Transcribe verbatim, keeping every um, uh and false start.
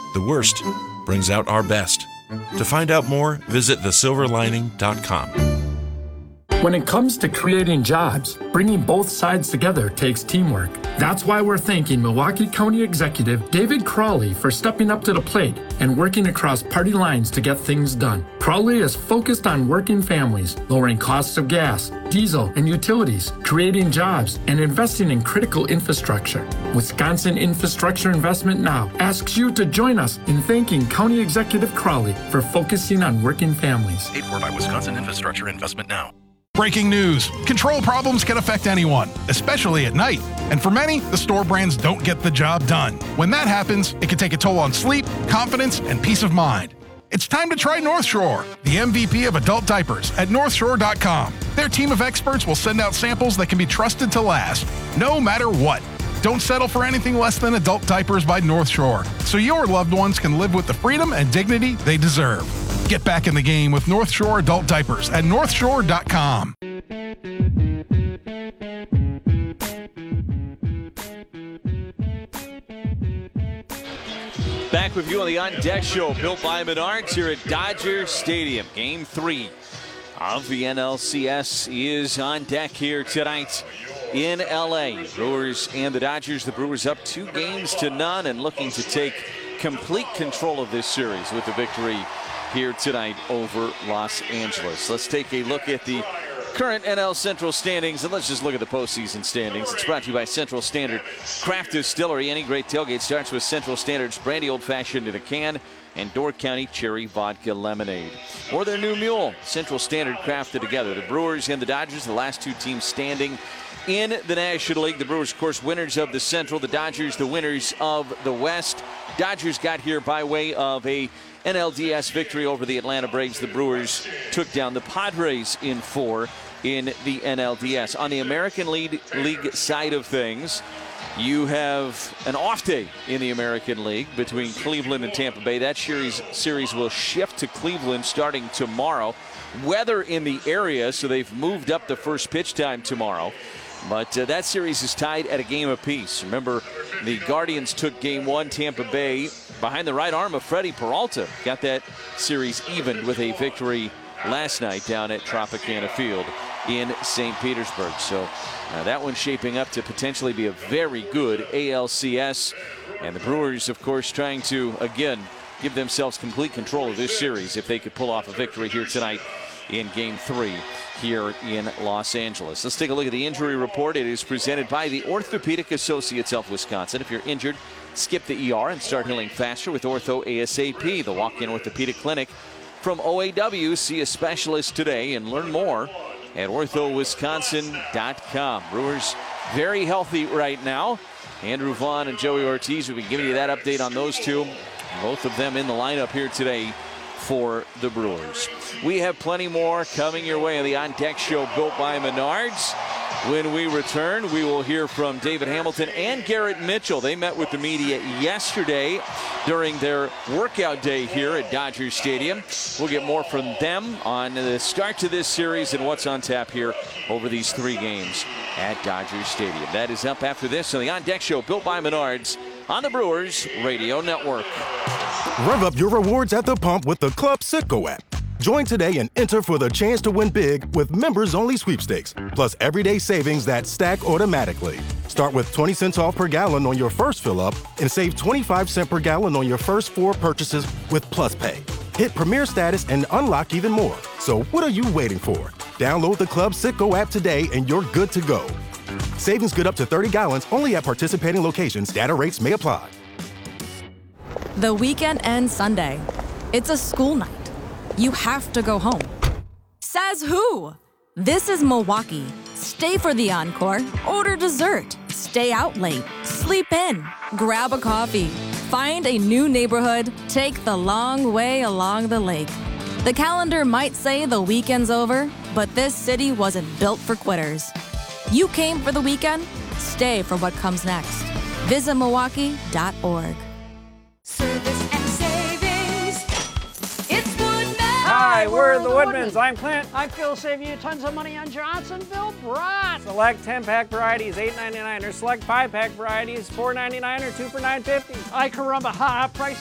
The worst brings out our best. To find out more, visit the silver lining dot com. When it comes to creating jobs, bringing both sides together takes teamwork. That's why we're thanking Milwaukee County Executive David Crawley for stepping up to the plate and working across party lines to get things done. Crawley is focused on working families, lowering costs of gas, diesel, and utilities, creating jobs, and investing in critical infrastructure. Wisconsin Infrastructure Investment Now asks you to join us in thanking County Executive Crawley for focusing on working families. Paid for by Wisconsin Infrastructure Investment Now. Breaking news. Control problems can affect anyone, especially at night. And for many, the store brands don't get the job done. When that happens, it can take a toll on sleep, confidence, and peace of mind. It's time to try North Shore, the M V P of adult diapers at north shore dot com. Their team of experts will send out samples that can be trusted to last, no matter what. Don't settle for anything less than adult diapers by North Shore, so your loved ones can live with the freedom and dignity they deserve. Get back in the game with North Shore adult diapers at north shore dot com. Back with you on the On Deck Show, built by Menards here at Dodger Stadium. Game three of the N L C S is on deck here tonight in L A. Brewers and the Dodgers. The Brewers up two games to none and looking to take complete control of this series with the victory here tonight over Los Angeles. Let's take a look at the current N L Central standings, and let's just look at the postseason standings. It's brought to you by Central Standard Craft Distillery. Any great tailgate starts with Central Standard's brandy old fashioned in a can and Door County cherry vodka lemonade. Or their new mule, Central Standard crafted together. The Brewers and the Dodgers, the last two teams standing in the National League. The Brewers, of course, winners of the Central. The Dodgers, the winners of the West. Dodgers got here by way of a N L D S victory over the Atlanta Braves. The Brewers took down the Padres in four in the N L D S. On the American League, League side of things, you have an off day in the American League between Cleveland and Tampa Bay. That series, series will shift to Cleveland starting tomorrow. Weather in the area, so they've moved up the first pitch time tomorrow. But uh, that series is tied at a game apiece. Remember, the Guardians took game one. Tampa Bay, behind the right arm of Freddie Peralta, got that series evened with a victory last night down at Tropicana Field in Saint Petersburg. So uh, that one's shaping up to potentially be a very good A L C S. And the Brewers, of course, trying to, again, give themselves complete control of this series if they could pull off a victory here tonight in game three here in Los Angeles. Let's take a look at the injury report. It is presented by the Orthopedic Associates of Wisconsin. If you're injured, skip the E R and start healing faster with Ortho ASAP, the walk-in orthopedic clinic from O A W. See a specialist today and learn more at ortho wisconsin dot com. Brewers very healthy right now. Andrew Vaughn and Joey Ortiz, we've been giving you that update on those two. Both of them in the lineup here today for the Brewers. We have plenty more coming your way on the On Deck Show, built by Menards. When we return, we will hear from David Hamilton and Garrett Mitchell. They met with the media yesterday during their workout day here at Dodger Stadium. We'll get more from them on the start to this series and what's on tap here over these three games at Dodger Stadium. That is up after this on the On Deck Show, built by Menards on the Brewers Radio Network. Rev up your rewards at the pump with the Club Citgo app. Join today and enter for the chance to win big with members-only sweepstakes, plus everyday savings that stack automatically. Start with twenty cents off per gallon on your first fill-up and save twenty-five cents per gallon on your first four purchases with Plus Pay. Hit Premier status and unlock even more. So what are you waiting for? Download the Club Citgo app today and you're good to go. Savings good up to thirty gallons only at participating locations. Data rates may apply. The weekend ends Sunday. It's a school night. You have to go home. Says who? This is Milwaukee. Stay for the encore. Order dessert. Stay out late. Sleep in. Grab a coffee. Find a new neighborhood. Take the long way along the lake. The calendar might say the weekend's over, but this city wasn't built for quitters. You came for the weekend? Stay for what comes next. Visit Milwaukee dot org. Service and savings. It's Woodman. Hi, we're the Woodmans. I'm Clint. I feel save you tons of money on Johnsonville Brat. Select ten-pack varieties, eight ninety-nine, or select five-pack varieties, four ninety-nine, or two for nine fifty. Ay caramba, ha, prices